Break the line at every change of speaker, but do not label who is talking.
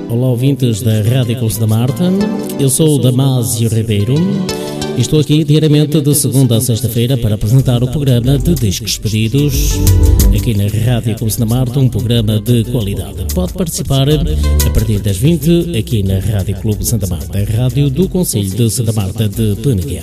Olá, ouvintes da Rádio Clube da Marta. Eu sou o Damásio Ribeiro e estou aqui diariamente de segunda a sexta-feira para apresentar o programa de Discos Pedidos aqui na Rádio Clube da Marta, um programa de qualidade. Pode participar a partir das 20 aqui na Rádio Clube Santa Marta, a rádio do Concelho de Santa Marta de Peneguel.